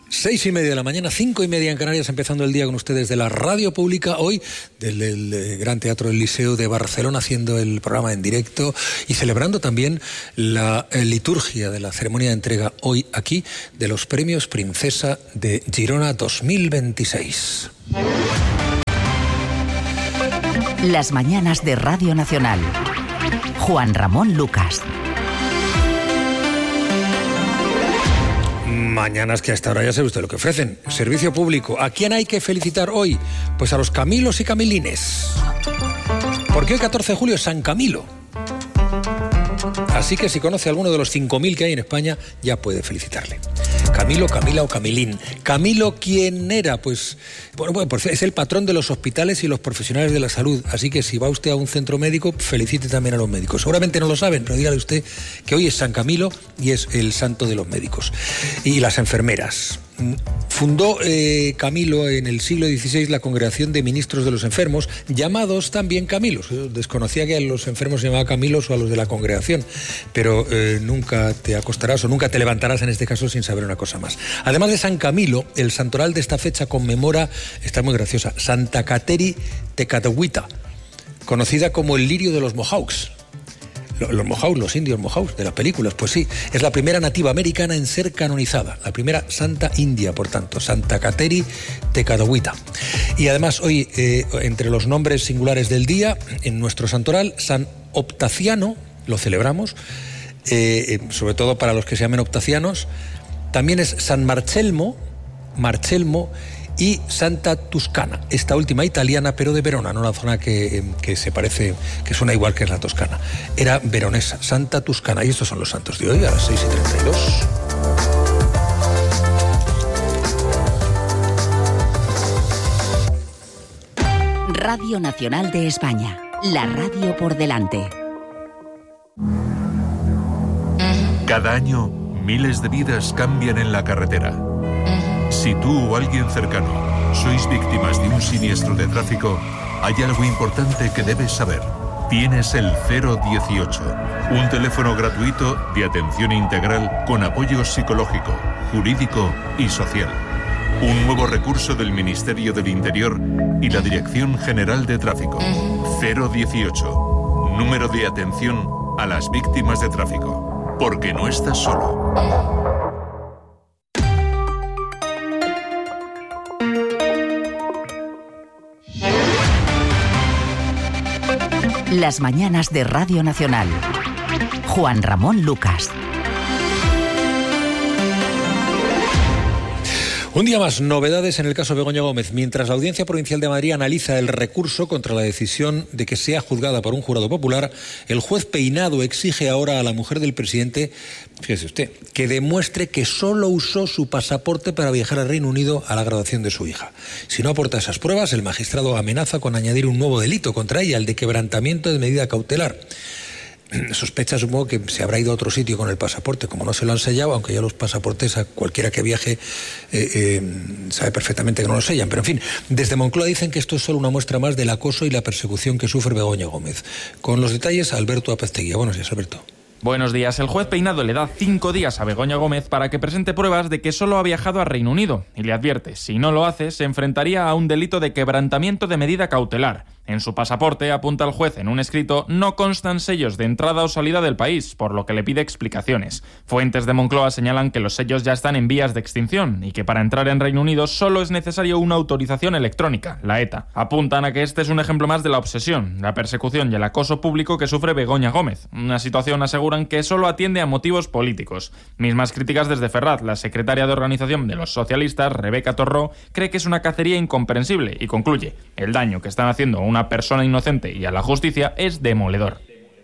6:30 de la mañana, 5:30 en Canarias, empezando el día con ustedes de la radio pública, hoy del Gran Teatro del Liceo de Barcelona, haciendo el programa en directo y celebrando también la liturgia de la ceremonia de entrega hoy aquí de los premios Princesa de Girona 2026. Las mañanas de Radio Nacional. Juan Ramón Lucas. Mañanas que a esta hora ya sabe usted lo que ofrecen. Servicio público. ¿A quién hay que felicitar hoy? Pues a los Camilos y Camilines. Porque el 14 de julio es San Camilo. Así que si conoce a alguno de los 5.000 que hay en España, ya puede felicitarle. Camilo, Camila o Camilín. Camilo, ¿quién era? Pues es el patrón de los hospitales y los profesionales de la salud. Así que si va usted a un centro médico, felicite también a los médicos. Seguramente no lo saben, pero dígale usted que hoy es San Camilo y es el santo de los médicos. Y las enfermeras. Fundó Camilo en el siglo XVI la Congregación de Ministros de los Enfermos, llamados también Camilos. Desconocía que a los enfermos se llamaba Camilos o a los de la congregación, pero nunca te acostarás o nunca te levantarás en este caso sin saber una cosa más. Además de San Camilo, el santoral de esta fecha conmemora, está muy graciosa, Santa Cateri Tecatagüita, conocida como el lirio de los Mohawks. Los Mohawks, los indios Mohawks de las películas, pues sí, es la primera nativa americana en ser canonizada, la primera santa india, por tanto, Santa Cateri Tecatagüita. Y además hoy, entre los nombres singulares del día, en nuestro santoral, San Optaciano, lo celebramos, sobre todo para los que se llamen optacianos. También es San Marcelmo y Santa Tuscana, esta última italiana, pero de Verona, no una zona que se parece, que suena igual que es la toscana. Era veronesa, Santa Tuscana. Y estos son los santos de hoy, a las 6:32. Radio Nacional de España, la radio por delante. Cada año, miles de vidas cambian en la carretera. Si tú o alguien cercano sois víctimas de un siniestro de tráfico, hay algo importante que debes saber. Tienes el 018, un teléfono gratuito de atención integral con apoyo psicológico, jurídico y social. Un nuevo recurso del Ministerio del Interior y la Dirección General de Tráfico. 018, número de atención a las víctimas de tráfico. Porque no estás solo. Las mañanas de Radio Nacional. Juan Ramón Lucas. Un día más, novedades en el caso Begoña Gómez. Mientras la Audiencia Provincial de Madrid analiza el recurso contra la decisión de que sea juzgada por un jurado popular, el juez Peinado exige ahora a la mujer del presidente, fíjese usted, que demuestre que solo usó su pasaporte para viajar al Reino Unido a la graduación de su hija. Si no aporta esas pruebas, el magistrado amenaza con añadir un nuevo delito contra ella, el de quebrantamiento de medida cautelar. Sospecha, supongo, que se habrá ido a otro sitio con el pasaporte, como no se lo han sellado, aunque ya los pasaportes a cualquiera que viaje sabe perfectamente que no lo sellan. Pero en fin, desde Moncloa dicen que esto es solo una muestra más del acoso y la persecución que sufre Begoña Gómez. Con los detalles, Alberto Apezteguía. Buenos días, Alberto. Buenos días. El juez Peinado le da 5 días a Begoña Gómez para que presente pruebas de que solo ha viajado a Reino Unido y le advierte, si no lo hace, se enfrentaría a un delito de quebrantamiento de medida cautelar. En su pasaporte, apunta el juez en un escrito, no constan sellos de entrada o salida del país, por lo que le pide explicaciones. Fuentes de Moncloa señalan que los sellos ya están en vías de extinción y que para entrar en Reino Unido solo es necesario una autorización electrónica, la ETA. Apuntan a que este es un ejemplo más de la obsesión, la persecución y el acoso público que sufre Begoña Gómez. Una situación, aseguran, que solo atiende a motivos políticos. Mismas críticas desde Ferraz. La secretaria de organización de los socialistas, Rebeca Torró, cree que es una cacería incomprensible y concluye, el daño que están haciendo a una persona inocente y a la justicia es demoledor.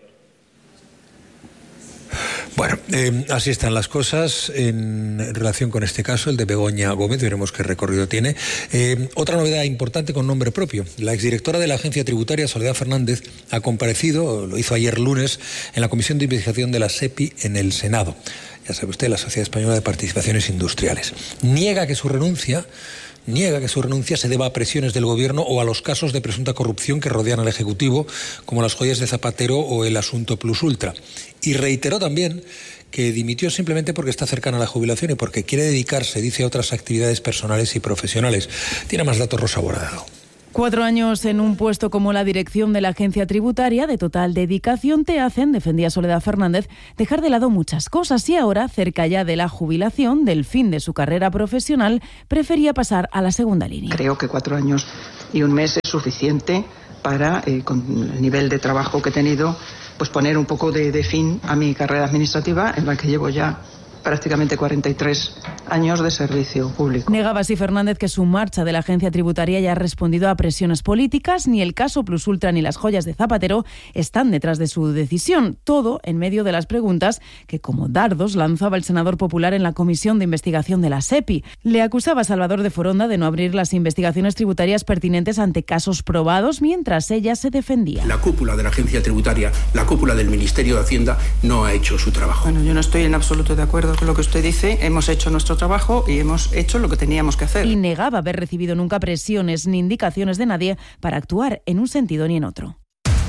Bueno, así están las cosas en relación con este caso, el de Begoña Gómez. Veremos qué recorrido tiene. Otra novedad importante con nombre propio. La exdirectora de la Agencia Tributaria, Soledad Fernández, ha comparecido, lo hizo ayer lunes, en la Comisión de Investigación de la SEPI en el Senado. Ya sabe usted, la Sociedad Española de Participaciones Industriales. Niega que su renuncia niega que su renuncia se deba a presiones del gobierno o a los casos de presunta corrupción que rodean al Ejecutivo, como las joyas de Zapatero o el asunto Plus Ultra. Y reiteró también que dimitió simplemente porque está cercana a la jubilación y porque quiere dedicarse, dice, a otras actividades personales y profesionales. Tiene más datos Rosa Bordado. 4 años en un puesto como la dirección de la agencia tributaria de total dedicación te hacen, defendía Soledad Fernández, dejar de lado muchas cosas y ahora, cerca ya de la jubilación, del fin de su carrera profesional, prefería pasar a la segunda línea. Creo que 4 años y un mes es suficiente para, con el nivel de trabajo que he tenido, pues poner un poco de fin a mi carrera administrativa, en la que llevo ya prácticamente 43 años de servicio público. Negaba así Fernández que su marcha de la agencia tributaria ya ha respondido a presiones políticas. Ni el caso Plus Ultra ni las joyas de Zapatero están detrás de su decisión. Todo en medio de las preguntas que, como dardos, lanzaba el senador popular en la comisión de investigación de la SEPI. Le acusaba a Salvador de Foronda de no abrir las investigaciones tributarias pertinentes ante casos probados, mientras ella se defendía. La cúpula de la agencia tributaria, la cúpula del Ministerio de Hacienda no ha hecho su trabajo. Bueno, yo no estoy en absoluto de acuerdo con lo que usted dice. Hemos hecho nuestro trabajo y hemos hecho lo que teníamos que hacer. Y negaba haber recibido nunca presiones ni indicaciones de nadie para actuar en un sentido ni en otro.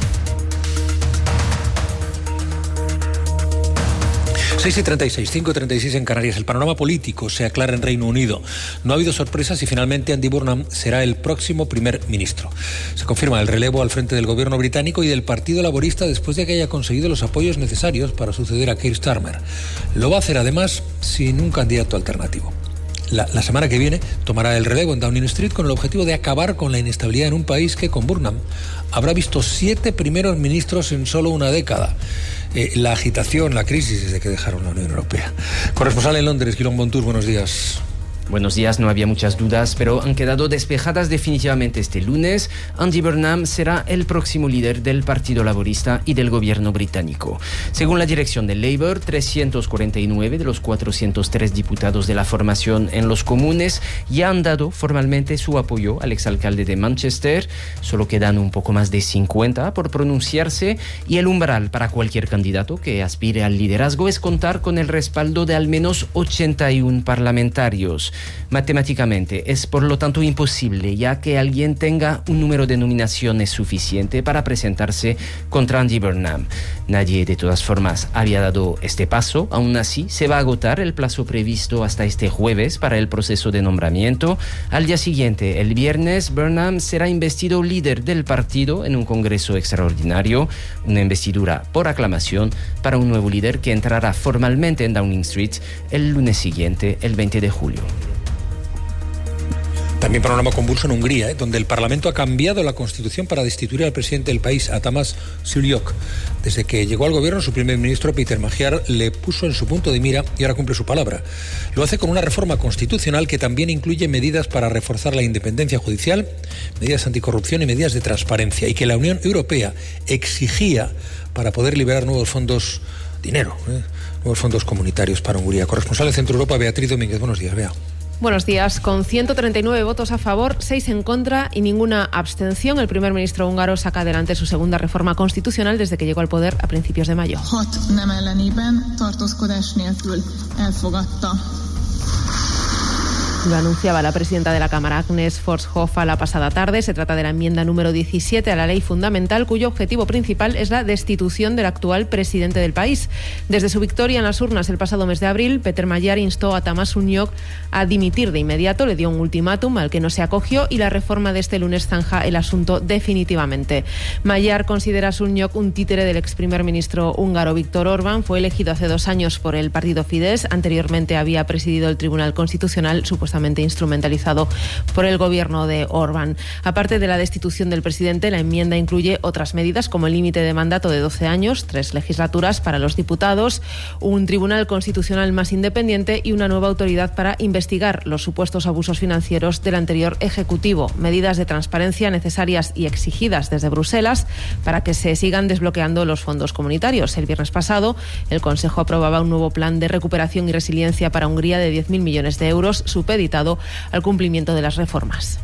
6:36, 5:36 en Canarias. El panorama político se aclara en Reino Unido. No ha habido sorpresas y finalmente Andy Burnham será el próximo primer ministro. Se confirma el relevo al frente del gobierno británico y del Partido Laborista después de que haya conseguido los apoyos necesarios para suceder a Keir Starmer. Lo va a hacer además sin un candidato alternativo. La semana que viene tomará el relevo en Downing Street con el objetivo de acabar con la inestabilidad en un país que, con Burnham, habrá visto 7 primeros ministros en solo una década. La agitación, la crisis desde que dejaron la Unión Europea. Corresponsal en Londres, Guillaume Bontour, buenos días. Buenos días, no había muchas dudas, pero han quedado despejadas definitivamente este lunes. Andy Burnham será el próximo líder del Partido Laborista y del gobierno británico. Según la dirección del Labour, 349 de los 403 diputados de la formación en los comunes ya han dado formalmente su apoyo al exalcalde de Manchester. Solo quedan un poco más de 50 por pronunciarse y el umbral para cualquier candidato que aspire al liderazgo es contar con el respaldo de al menos 81 parlamentarios. Matemáticamente es por lo tanto imposible ya que alguien tenga un número de nominaciones suficiente para presentarse contra Andy Burnham. Nadie de todas formas había dado este paso. Aún así se va a agotar el plazo previsto hasta este jueves para el proceso de nombramiento. Al día siguiente, el viernes, Burnham será investido líder del partido en un congreso extraordinario, una investidura por aclamación para un nuevo líder que entrará formalmente en Downing Street el lunes siguiente, el 20 de julio. También panorama convulso en Hungría, donde el Parlamento ha cambiado la Constitución para destituir al presidente del país, a Tamás Sullyok. Desde que llegó al gobierno, su primer ministro, Péter Magyar, le puso en su punto de mira y ahora cumple su palabra. Lo hace con una reforma constitucional que también incluye medidas para reforzar la independencia judicial, medidas anticorrupción y medidas de transparencia, y que la Unión Europea exigía para poder liberar nuevos fondos, nuevos fondos comunitarios para Hungría. Corresponsal de Centro Europa, Beatriz Domínguez. Buenos días, Bea. Buenos días. Con 139 votos a favor, 6 en contra y ninguna abstención, el primer ministro húngaro saca adelante su segunda reforma constitucional desde que llegó al poder a principios de mayo. 6 nem ellenében tartózkodás nélkül elfogadta. Lo anunciaba la presidenta de la Cámara, Agnes Forshofa, la pasada tarde. Se trata de la enmienda número 17 a la ley fundamental, cuyo objetivo principal es la destitución del actual presidente del país. Desde su victoria en las urnas el pasado mes de abril, Péter Magyar instó a Tamás Sullyok a dimitir de inmediato, le dio un ultimátum al que no se acogió y la reforma de este lunes zanja el asunto definitivamente. Magyar considera a Sullyok un títere del ex primer ministro húngaro Viktor Orbán. Fue elegido hace 2 años por el partido Fidesz. Anteriormente había presidido el Tribunal Constitucional, supuestamente instrumentalizado por el gobierno de Orbán. Aparte de la destitución del presidente, la enmienda incluye otras medidas como el límite de mandato de 12 años, 3 legislaturas para los diputados, un tribunal constitucional más independiente y una nueva autoridad para investigar los supuestos abusos financieros del anterior ejecutivo. Medidas de transparencia necesarias y exigidas desde Bruselas para que se sigan desbloqueando los fondos comunitarios. El viernes pasado, el Consejo aprobaba un nuevo plan de recuperación y resiliencia para Hungría de 10.000 millones de euros, supeditado al cumplimiento de las reformas.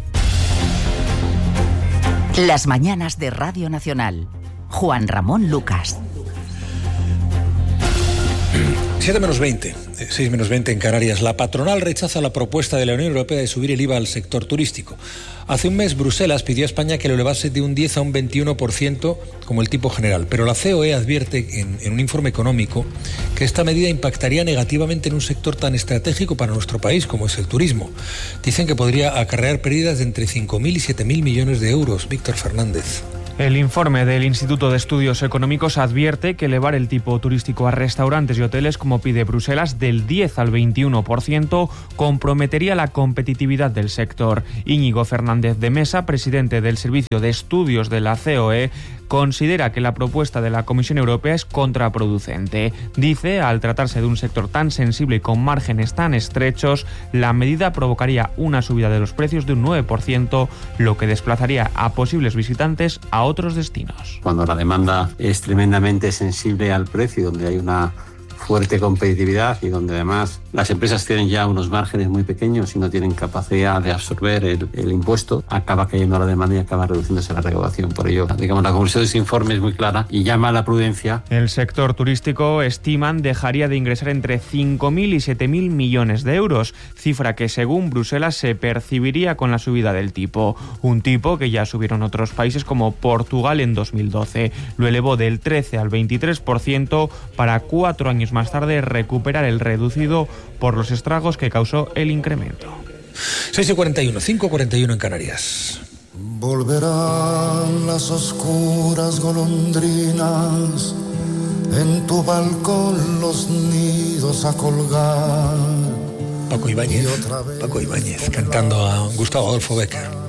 Las mañanas de Radio Nacional. Juan Ramón Lucas. 7 menos 20, 6 menos 20 en Canarias. La patronal rechaza la propuesta de la Unión Europea de subir el IVA al sector turístico. Hace un mes Bruselas pidió a España que lo elevase de un 10 a un 21% como el tipo general, pero la COE advierte en un informe económico que esta medida impactaría negativamente en un sector tan estratégico para nuestro país como es el turismo. Dicen que podría acarrear pérdidas de entre 5.000 y 7.000 millones de euros. Víctor Fernández. El informe del Instituto de Estudios Económicos advierte que elevar el tipo turístico a restaurantes y hoteles, como pide Bruselas, del 10 al 21% comprometería la competitividad del sector. Íñigo Fernández de Mesa, presidente del Servicio de Estudios de la COE, considera que la propuesta de la Comisión Europea es contraproducente. Dice, al tratarse de un sector tan sensible y con márgenes tan estrechos, la medida provocaría una subida de los precios de un 9%, lo que desplazaría a posibles visitantes a otros destinos. Cuando la demanda es tremendamente sensible al precio, donde hay una fuerte competitividad y donde además las empresas tienen ya unos márgenes muy pequeños y no tienen capacidad de absorber el impuesto, acaba cayendo la demanda y acaba reduciéndose la recaudación. Por ello, digamos, la conclusión de ese informe es muy clara y llama a la prudencia. El sector turístico, estiman, dejaría de ingresar entre 5.000 y 7.000 millones de euros, cifra que según Bruselas se percibiría con la subida del tipo. Un tipo que ya subieron otros países como Portugal en 2012. Lo elevó del 13 al 23% para 4 años más tarde recuperar el reducido por los estragos que causó el incremento. 6:41, 5:41 en Canarias. Volverán las oscuras golondrinas en tu balcón los nidos a colgar. Paco Ibáñez cantando a Gustavo Adolfo Bécquer.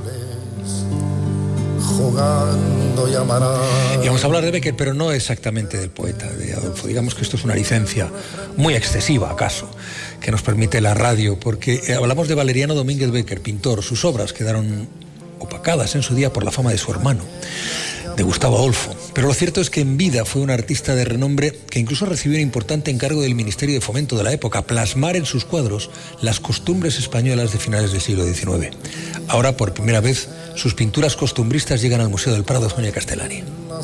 Jugando y amarás. Y vamos a hablar de Bécquer, pero no exactamente del poeta, de Adolfo. Digamos que esto es una licencia muy excesiva, acaso, que nos permite la radio, porque hablamos de Valeriano Domínguez Bécquer, pintor. Sus obras quedaron opacadas en su día por la fama de su hermano, de Gustavo Adolfo. Pero lo cierto es que en vida fue un artista de renombre que incluso recibió un importante encargo del Ministerio de Fomento de la época, plasmar en sus cuadros las costumbres españolas de finales del siglo XIX. Ahora, por primera vez, sus pinturas costumbristas llegan al Museo del Prado, Sonia Castellani.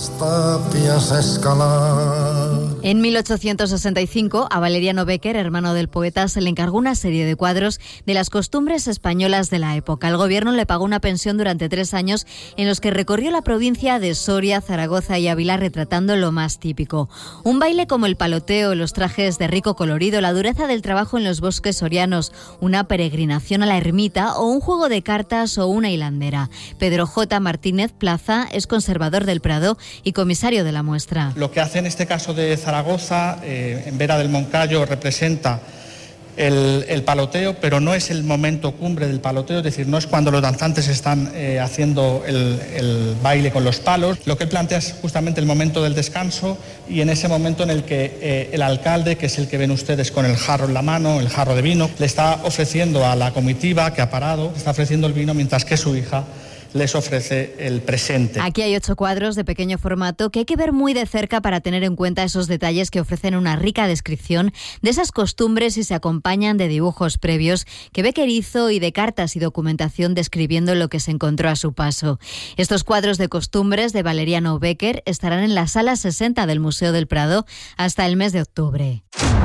En 1865, a Valeriano Bécquer, hermano del poeta, se le encargó una serie de cuadros de las costumbres españolas de la época. El gobierno le pagó una pensión durante 3 años en los que recorrió la provincia de Soria, Zaragoza y Ávila retratando lo más típico. Un baile como el paloteo, los trajes de rico colorido, la dureza del trabajo en los bosques sorianos, una peregrinación a la ermita o un juego de cartas o una hilandera. Pedro J. Martínez Plaza es conservador del Prado y comisario de la muestra. Lo que hace en este caso de Zaragoza, en Vera del Moncayo, representa el paloteo, pero no es el momento cumbre del paloteo, es decir, no es cuando los danzantes están haciendo el baile con los palos. Lo que él plantea es justamente el momento del descanso y en ese momento en el que el alcalde, que es el que ven ustedes con el jarro en la mano, el jarro de vino, le está ofreciendo a la comitiva que ha parado, le está ofreciendo el vino mientras que su hija les ofrece el presente. Aquí hay 8 cuadros de pequeño formato que hay que ver muy de cerca para tener en cuenta esos detalles que ofrecen una rica descripción de esas costumbres y se acompañan de dibujos previos que Bécquer hizo y de cartas y documentación describiendo lo que se encontró a su paso. Estos cuadros de costumbres de Valeriano Bécquer estarán en la sala 60 del Museo del Prado hasta el mes de octubre.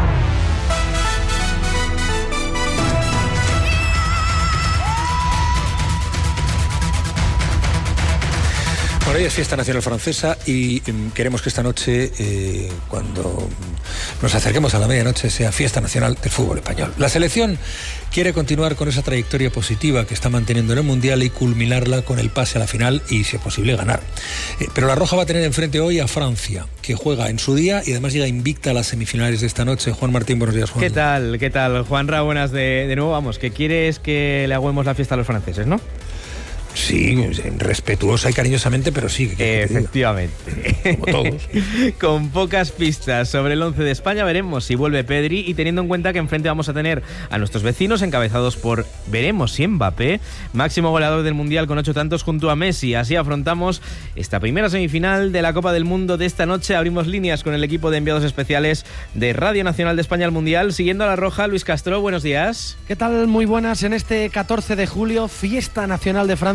Bueno, hoy es fiesta nacional francesa y queremos que esta noche, cuando nos acerquemos a la medianoche, sea fiesta nacional del fútbol español. La selección quiere continuar con esa trayectoria positiva que está manteniendo en el Mundial y culminarla con el pase a la final y, si es posible, ganar. Pero la Roja va a tener enfrente hoy a Francia, que juega en su día y además llega invicta a las semifinales de esta noche. Juan Martín, buenos días, Juan. ¿Qué tal? Juanra, buenas de nuevo. Vamos, que quieres que le aguemos la fiesta a los franceses, ¿no? Sí, respetuosa y cariñosamente, pero sí. Efectivamente. Como todos. Con pocas pistas sobre el 11 de España, veremos si vuelve Pedri y teniendo en cuenta que enfrente vamos a tener a nuestros vecinos encabezados por, veremos si Mbappé, máximo goleador del Mundial con 8 tantos junto a Messi. Así afrontamos esta primera semifinal de la Copa del Mundo de esta noche. Abrimos líneas con el equipo de enviados especiales de Radio Nacional de España al Mundial. Siguiendo a la Roja, Luis Castro, buenos días. ¿Qué tal? Muy buenas. En este 14 de julio, fiesta nacional de Francia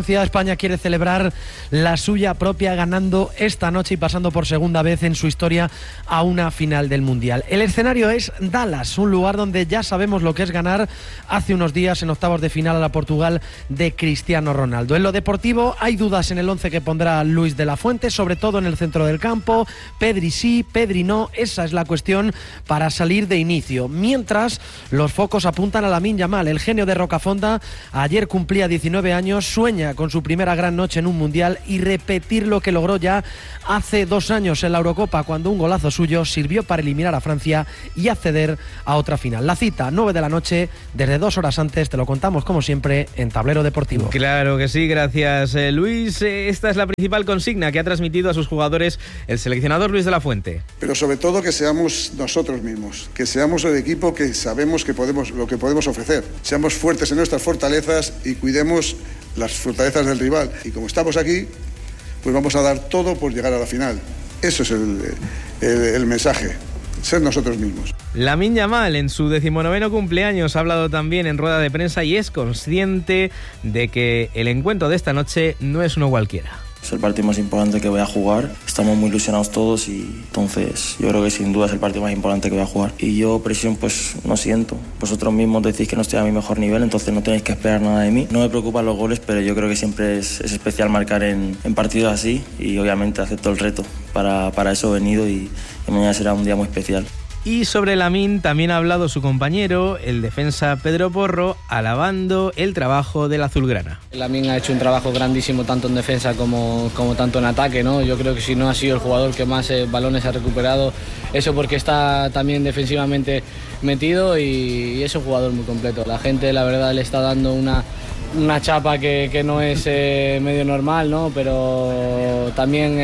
Andalucía, España quiere celebrar la suya propia, ganando esta noche y pasando por segunda vez en su historia a una final del Mundial. El escenario es Dallas, un lugar donde ya sabemos lo que es ganar hace unos días en octavos de final a la Portugal de Cristiano Ronaldo. En lo deportivo hay dudas en el 11 que pondrá Luis de la Fuente, sobre todo en el centro del campo. Pedri sí, Pedri no, esa es la cuestión para salir de inicio. Mientras los focos apuntan a Lamine Yamal, el genio de Rocafonda. Ayer cumplía 19 años, sueña con su primera gran noche en un Mundial y repetir lo que logró ya hace 2 años en la Eurocopa, cuando un golazo suyo sirvió para eliminar a Francia y acceder a otra final. La cita, 9 de la noche, desde 2 horas antes, te lo contamos como siempre en Tablero Deportivo. Claro que sí, gracias Luis. Esta es la principal consigna que ha transmitido a sus jugadores el seleccionador Luis de la Fuente. Pero sobre todo que seamos nosotros mismos, que seamos el equipo que sabemos que lo que podemos ofrecer. Seamos fuertes en nuestras fortalezas y cuidemos las fortalezas del rival. Y como estamos aquí, pues vamos a dar todo por llegar a la final. Eso es el mensaje, ser nosotros mismos. Lamine Yamal en su 19º cumpleaños ha hablado también en rueda de prensa y es consciente de que el encuentro de esta noche no es uno cualquiera. Es el partido más importante que voy a jugar. Estamos muy ilusionados todos y entonces yo creo que sin duda es el partido más importante que voy a jugar. Y yo presión pues no siento. Vosotros mismos decís que no estoy a mi mejor nivel, entonces no tenéis que esperar nada de mí. No me preocupan los goles, pero yo creo que siempre es especial marcar en partidos así y obviamente acepto el reto. Para eso he venido y mañana será un día muy especial. Y sobre Lamine también ha hablado su compañero, el defensa Pedro Porro, alabando el trabajo del azulgrana. Lamine ha hecho un trabajo grandísimo tanto en defensa como tanto en ataque, ¿no? Yo creo que si no ha sido el jugador que más balones ha recuperado, eso porque está también defensivamente metido y es un jugador muy completo. La gente, la verdad, le está dando una chapa que no es medio normal, ¿no? Pero también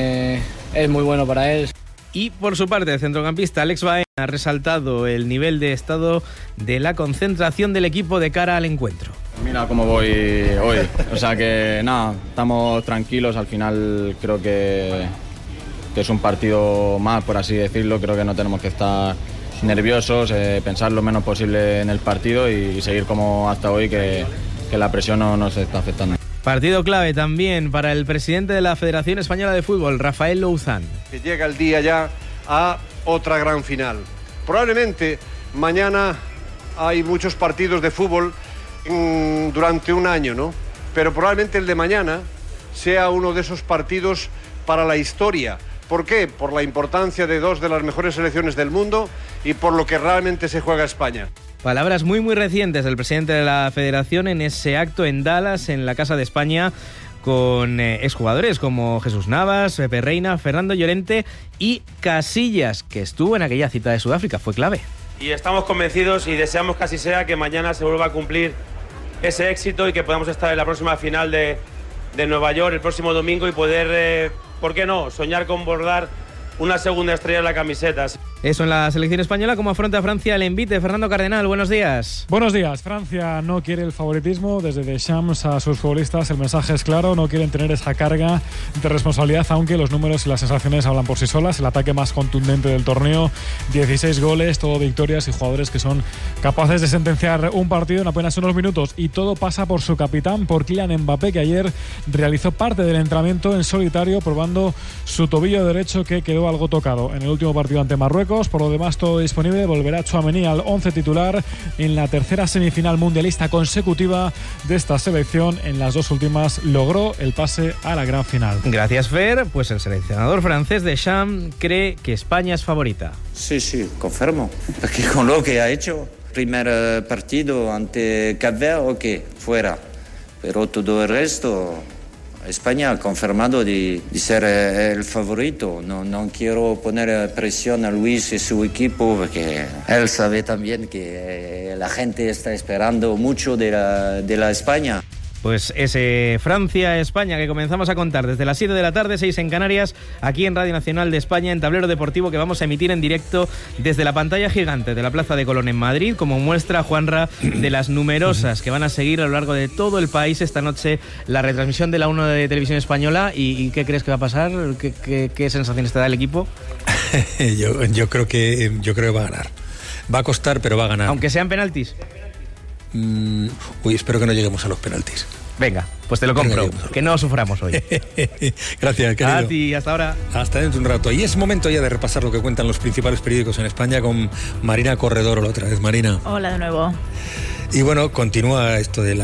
es muy bueno para él. Y por su parte, el centrocampista Alex Baena ha resaltado el nivel de estado de la concentración del equipo de cara al encuentro. Mira cómo voy hoy, o sea que nada, estamos tranquilos, al final creo que es un partido más, por así decirlo, creo que no tenemos que estar nerviosos, pensar lo menos posible en el partido y seguir como hasta hoy, que la presión no nos está afectando. Partido clave también para el presidente de la Federación Española de Fútbol, Rafael Louzán. Que llega el día ya a otra gran final. Probablemente mañana hay muchos partidos de fútbol durante un año, ¿no? Pero probablemente el de mañana sea uno de esos partidos para la historia. ¿Por qué? Por la importancia de 2 de las mejores selecciones del mundo y por lo que realmente se juega España. Palabras muy recientes del presidente de la Federación en ese acto en Dallas, en la Casa de España, con exjugadores como Jesús Navas, Pepe Reina, Fernando Llorente y Casillas, que estuvo en aquella cita de Sudáfrica, fue clave. Y estamos convencidos y deseamos que así sea, que mañana se vuelva a cumplir ese éxito y que podamos estar en la próxima final de Nueva York el próximo domingo y poder, ¿por qué no?, soñar con bordar una segunda estrella en la camiseta. Eso en la selección española. ¿Cómo afronta Francia el envite? Fernando Cardenal, buenos días. Buenos días. Francia no quiere el favoritismo. Desde Deschamps a sus futbolistas el mensaje es claro. No quieren tener esa carga de responsabilidad, aunque los números y las sensaciones hablan por sí solas. El ataque más contundente del torneo, 16 goles, todo victorias y jugadores que son capaces de sentenciar un partido en apenas unos minutos. Y todo pasa por su capitán, por Kylian Mbappé, que ayer realizó parte del entrenamiento en solitario, probando su tobillo derecho, que quedó algo tocado en el último partido ante Marruecos. Por lo demás, todo disponible. Volverá Tchouaméni al 11 titular en la tercera semifinal mundialista consecutiva de esta selección. En las 2 últimas logró el pase a la gran final. Gracias, Fer. Pues el seleccionador francés Deschamps cree que España es favorita. Sí, confirmo. Porque con lo que ha hecho, primer partido ante Cap Verde, ok, fuera. Pero todo el resto, España ha confirmado de ser el favorito. No quiero poner presión a Luis y su equipo porque él sabe también que la gente está esperando mucho de la España. Pues ese Francia-España que comenzamos a contar desde las 7 de la tarde, 6 en Canarias, aquí en Radio Nacional de España, en Tablero Deportivo, que vamos a emitir en directo desde la pantalla gigante de la Plaza de Colón en Madrid, como muestra, Juanra, de las numerosas que van a seguir a lo largo de todo el país esta noche la retransmisión de la 1 de Televisión Española. ¿Y qué crees que va a pasar? ¿Qué sensaciones te da el equipo? Yo creo que va a ganar. Va a costar, pero va a ganar. Aunque sean penaltis. Espero que no lleguemos a los penaltis. Venga, pues te lo compro. Que no suframos hoy. Gracias, querido. A ti, hasta ahora. Hasta dentro de un rato. Y es momento ya de repasar lo que cuentan los principales periódicos en España con Marina Corredor. Otra vez, Marina. Hola de nuevo. Y bueno, continúa esto de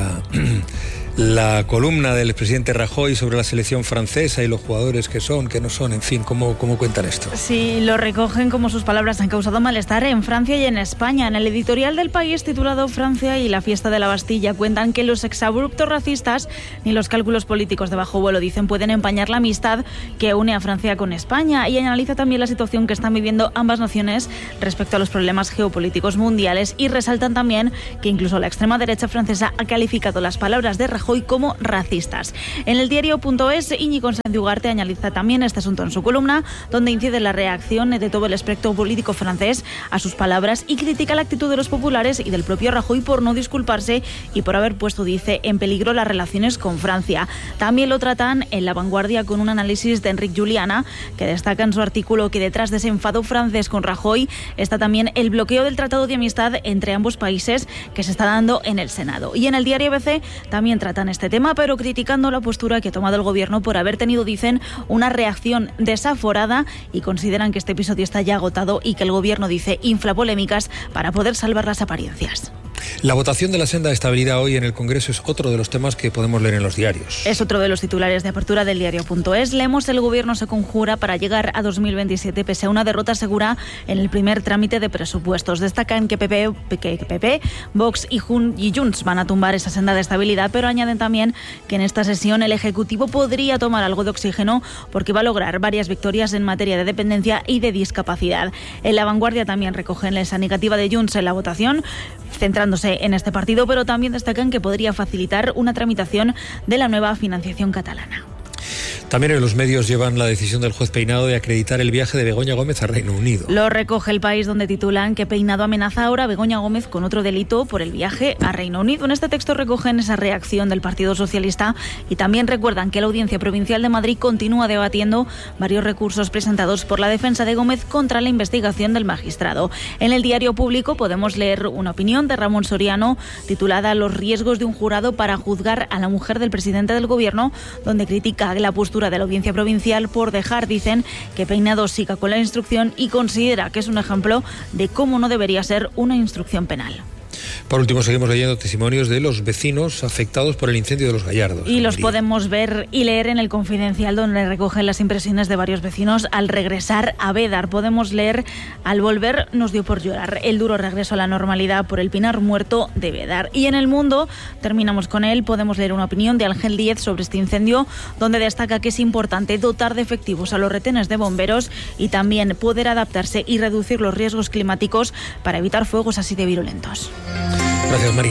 la columna del presidente Rajoy sobre la selección francesa y los jugadores que son, que no son, en fin, ¿cómo cuentan esto? Sí, lo recogen como sus palabras han causado malestar en Francia y en España. En el editorial del País titulado Francia y la fiesta de la Bastilla cuentan que los exabruptos racistas ni los cálculos políticos de bajo vuelo, dicen, pueden empañar la amistad que une a Francia con España, y analiza también la situación que están viviendo ambas naciones respecto a los problemas geopolíticos mundiales, y resaltan también que incluso la extrema derecha francesa ha calificado las palabras de Rajoy como racistas. En el diario.es, Íñigo Sánchez Ugarte analiza también este asunto en su columna, donde incide la reacción de todo el espectro político francés a sus palabras y critica la actitud de los populares y del propio Rajoy por no disculparse y por haber puesto, dice, en peligro las relaciones con Francia. También lo tratan en La Vanguardia con un análisis de Enric Juliana, que destaca en su artículo que detrás de ese enfado francés con Rajoy está también el bloqueo del Tratado de Amistad entre ambos países que se está dando en el Senado. Y en el diario ABC también tratan este tema, pero criticando la postura que ha tomado el gobierno por haber tenido, dicen, una reacción desaforada, y consideran que este episodio está ya agotado y que el gobierno, dice, infla polémicas para poder salvar las apariencias. La votación de la senda de estabilidad hoy en el Congreso es otro de los temas que podemos leer en los diarios. Es otro de los titulares de apertura del diario.es. Leemos: el gobierno se conjura para llegar a 2027 pese a una derrota segura en el primer trámite de presupuestos. Destacan que PP, Vox y Junts van a tumbar esa senda de estabilidad, pero añaden también que en esta sesión el Ejecutivo podría tomar algo de oxígeno porque va a lograr varias victorias en materia de dependencia y de discapacidad. En La Vanguardia también recogen esa negativa de Junts en la votación, centrándose en este partido, pero también destacan que podría facilitar una tramitación de la nueva financiación catalana. También en los medios llevan la decisión del juez Peinado de acreditar el viaje de Begoña Gómez a Reino Unido. Lo recoge El País, donde titulan que Peinado amenaza ahora a Begoña Gómez con otro delito por el viaje a Reino Unido. En este texto recogen esa reacción del Partido Socialista y también recuerdan que la Audiencia Provincial de Madrid continúa debatiendo varios recursos presentados por la defensa de Gómez contra la investigación del magistrado. En el Diario Público podemos leer una opinión de Ramón Soriano titulada Los riesgos de un jurado para juzgar a la mujer del presidente del Gobierno, donde critica la postura de la Audiencia Provincial por dejar, dicen, que Peinado siga con la instrucción, y considera que es un ejemplo de cómo no debería ser una instrucción penal. Por último, seguimos leyendo testimonios de los vecinos afectados por el incendio de Los Gallardos. Y los podemos ver y leer en El Confidencial, donde recogen las impresiones de varios vecinos al regresar a Bédar. Podemos leer: al volver nos dio por llorar, el duro regreso a la normalidad por el pinar muerto de Bédar. Y en El Mundo, terminamos con él, podemos leer una opinión de Ángel Díez sobre este incendio, donde destaca que es importante dotar de efectivos a los retenes de bomberos y también poder adaptarse y reducir los riesgos climáticos para evitar fuegos así de virulentos. Gracias, Marina.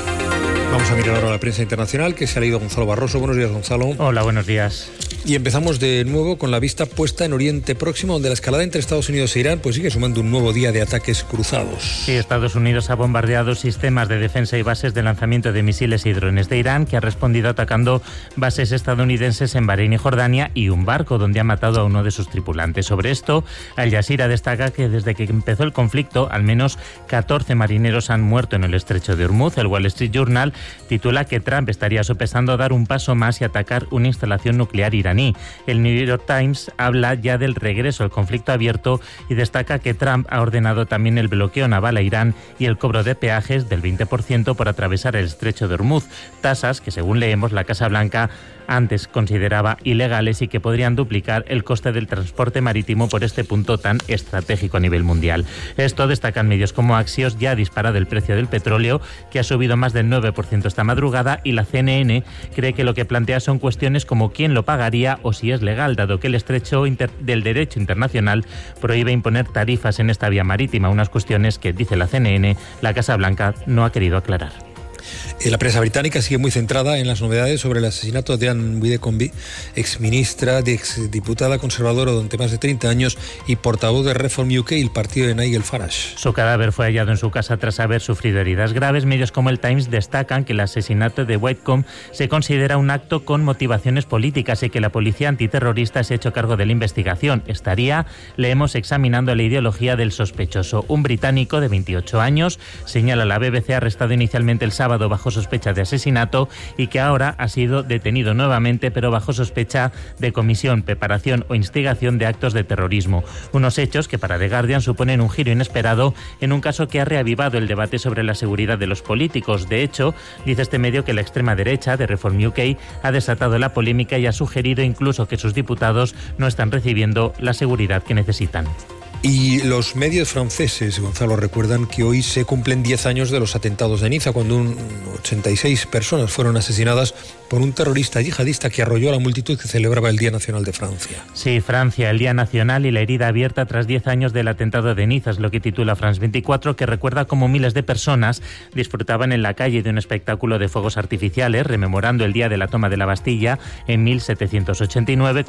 Vamos a mirar ahora la prensa internacional, que se ha leído Gonzalo Barroso. Buenos días, Gonzalo. Hola, buenos días. Y empezamos de nuevo con la vista puesta en Oriente Próximo, donde la escalada entre Estados Unidos e Irán pues sigue sumando un nuevo día de ataques cruzados. Sí, Estados Unidos ha bombardeado sistemas de defensa y bases de lanzamiento de misiles y drones de Irán, que ha respondido atacando bases estadounidenses en Bahrein y Jordania y un barco donde ha matado a uno de sus tripulantes. Sobre esto, Al Jazeera destaca que desde que empezó el conflicto, al menos 14 marineros han muerto en el estrecho de Hormuz. El Wall Street Journal titula que Trump estaría sopesando dar un paso más y atacar una instalación nuclear iraní. El New York Times habla ya del regreso al conflicto abierto y destaca que Trump ha ordenado también el bloqueo naval a Irán y el cobro de peajes del 20% por atravesar el estrecho de Hormuz, tasas que, según leemos, la Casa Blanca antes consideraba ilegales y que podrían duplicar el coste del transporte marítimo por este punto tan estratégico a nivel mundial. Esto destacan medios como Axios, ya ha disparado el precio del petróleo, que ha subido más del 9% esta madrugada, y la CNN cree que lo que plantea son cuestiones como quién lo pagaría o si es legal, dado que el estrecho del derecho internacional prohíbe imponer tarifas en esta vía marítima, unas cuestiones que, dice la CNN, la Casa Blanca no ha querido aclarar. La prensa británica sigue muy centrada en las novedades sobre el asesinato de Anne Widdecombe, exministra, exdiputada conservadora durante más de 30 años y portavoz de Reform UK, el partido de Nigel Farage. Su cadáver fue hallado en su casa tras haber sufrido heridas graves. Medios como el Times destacan que el asesinato de Widdecombe se considera un acto con motivaciones políticas y que la policía antiterrorista se ha hecho cargo de la investigación. Estaría, leemos, examinando la ideología del sospechoso. Un británico de 28 años, señala la BBC, arrestado inicialmente el sábado bajo bajo sospecha de asesinato y que ahora ha sido detenido nuevamente, pero bajo sospecha de comisión, preparación o instigación de actos de terrorismo. Unos hechos que para The Guardian suponen un giro inesperado en un caso que ha reavivado el debate sobre la seguridad de los políticos. De hecho, dice este medio que la extrema derecha de Reform UK ha desatado la polémica y ha sugerido incluso que sus diputados no están recibiendo la seguridad que necesitan. Y los medios franceses, Gonzalo, recuerdan que hoy se cumplen 10 años de los atentados de Niza, cuando 86 personas fueron asesinadas por un terrorista yihadista que arrolló a la multitud que celebraba el Día Nacional de Francia. Sí, Francia, el Día Nacional y la herida abierta tras 10 años del atentado de Niza, es lo que titula France 24, que recuerda cómo miles de personas disfrutaban en la calle de un espectáculo de fuegos artificiales, rememorando el día de la toma de la Bastilla en 1789,